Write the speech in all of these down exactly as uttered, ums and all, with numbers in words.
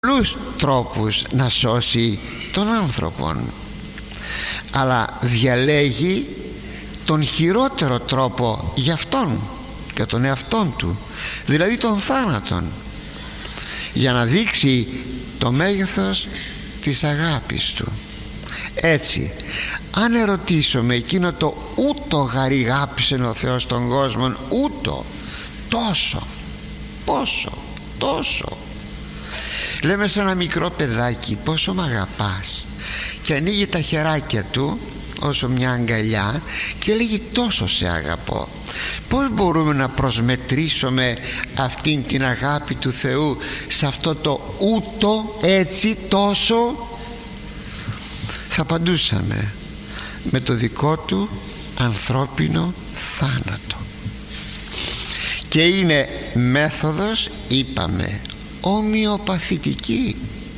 πολλούς τρόπους να σώσει τον άνθρωπον, αλλά διαλέγει τον χειρότερο τρόπο για αυτόν, για τον εαυτόν του, δηλαδή τον θάνατον, για να δείξει το μέγεθος της αγάπης του. Έτσι, αν ερωτήσουμε εκείνο το ούτω γαριγάπησε ο Θεός τον κόσμο, ούτω, τόσο, πόσο, τόσο, λέμε σε ένα μικρό παιδάκι πόσο μ' αγαπάς, και ανοίγει τα χεράκια του όσο μια αγκαλιά και λέγει τόσο σε αγαπώ. Πώς μπορούμε να προσμετρήσουμε αυτήν την αγάπη του Θεού σε αυτό το ούτω, έτσι, τόσο? Θα απαντούσαμε με το δικό του ανθρώπινο θάνατο. Και είναι μέθοδος, είπαμε, ομοιοπαθητική.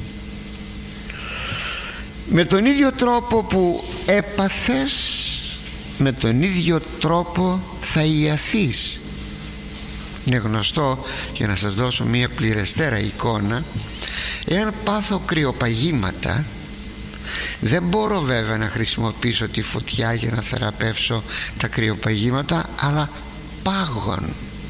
Με τον ίδιο τρόπο που έπαθες, με τον ίδιο τρόπο θα ιαθείς. Είναι γνωστό, για να σας δώσω μία πληρεστέρα εικόνα, εάν πάθω κρυοπαγήματα, δεν μπορώ βέβαια να χρησιμοποιήσω τη φωτιά για να θεραπεύσω τα κρυοπαγήματα, αλλά πάγων.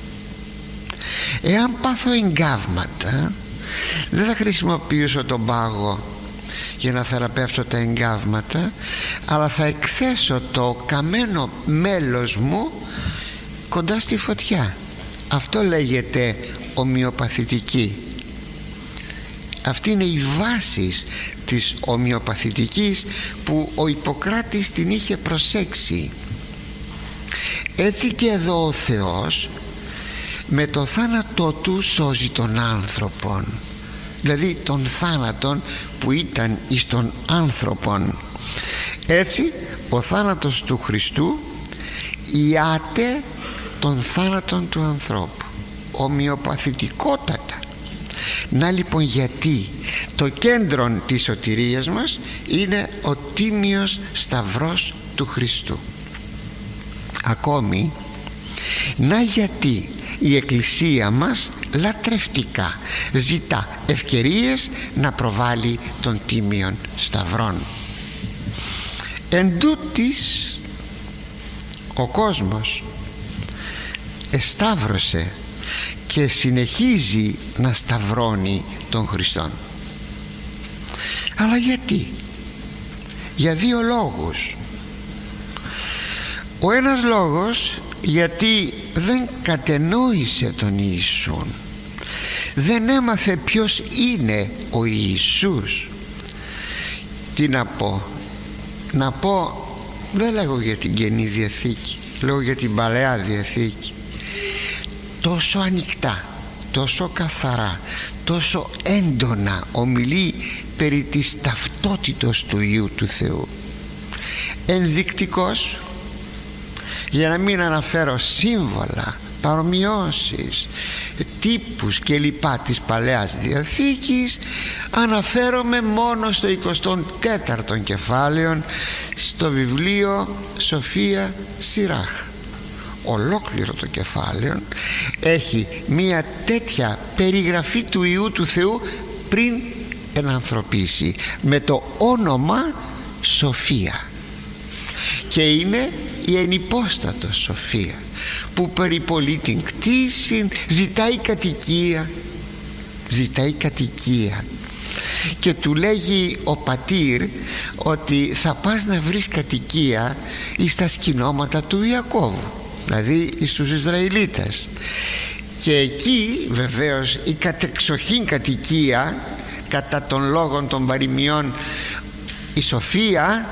Εάν πάθω εγκάβματα, δεν θα χρησιμοποιήσω τον πάγο για να θεραπεύσω τα εγκάβματα, αλλά θα εκθέσω το καμένο μέλος μου κοντά στη φωτιά. Αυτό λέγεται ομοιοπαθητική. Αυτή είναι η βάση της ομοιοπαθητικής που ο Ιπποκράτης την είχε προσέξει. Έτσι και εδώ ο Θεός με το θάνατό του σώζει τον άνθρωπον, δηλαδή τον θάνατον που ήταν εις τον άνθρωπον. Έτσι ο θάνατος του Χριστού ιάται τον θάνατον του ανθρώπου ομοιοπαθητικότατα. Να λοιπόν, γιατί το κέντρο της σωτηρίας μας είναι ο τίμιος σταυρός του Χριστού. Ακόμη, να γιατί η Εκκλησία μας λατρευτικά ζητά ευκαιρίες να προβάλλει τον τίμιον σταυρόν. Εν τούτης, ο κόσμος εσταύρωσε και συνεχίζει να σταυρώνει τον Χριστόν. Αλλά γιατί? Για δύο λόγους. Ο ένας λόγος, γιατί δεν κατενόησε τον Ιησούν, δεν έμαθε ποιος είναι ο Ιησούς. Τι να πω? Να πω, δεν λέγω για την Καινή Διαθήκη, λέγω για την Παλαιά Διαθήκη. Τόσο ανοιχτά, τόσο καθαρά, τόσο έντονα ομιλεί περί της ταυτότητος του Υιού του Θεού. Ενδεικτικός, για να μην αναφέρω σύμβολα, παρομοιώσεις, τύπους και λοιπά της Παλαιάς Διαθήκης, αναφέρομαι μόνο στο εικοστό τέταρτο κεφάλαιο, στο βιβλίο Σοφία Σιράχ. Ολόκληρο το κεφάλαιο έχει μία τέτοια περιγραφή του Υιού του Θεού πριν ενανθρωπίσει, με το όνομα Σοφία, και είναι η ενυπόστατος Σοφία που περιπολεί την κτήση, ζητάει κατοικία, ζητάει κατοικία και του λέγει ο πατήρ ότι θα πας να βρεις κατοικία εις τα σκηνώματα του Ιακώβου, δηλαδή εις τους Ισραηλίτες, και εκεί βεβαίως η κατεξοχήν κατοικία κατά των λόγων των παροιμιών η Σοφία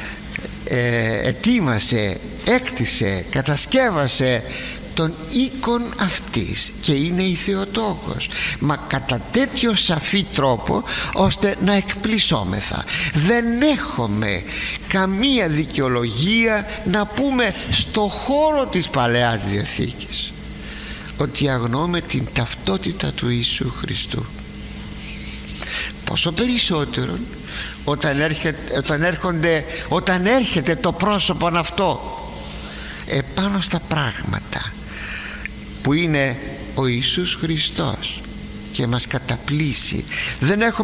ε, ετοίμασε, έκτισε, κατασκεύασε τον οίκον αυτής, και είναι η Θεοτόκος, μα κατά τέτοιο σαφή τρόπο ώστε να εκπλησόμεθα. Δεν έχουμε καμία δικαιολογία να πούμε στο χώρο της Παλαιάς Διαθήκης ότι αγνοούμε την ταυτότητα του Ιησού Χριστού. Πόσο περισσότερο όταν έρχεται, όταν έρχονται, όταν έρχεται το πρόσωπο αυτό επάνω στα πράγματα που είναι ο Ιησούς Χριστός, και μας καταπλήσει. Δεν έχουμε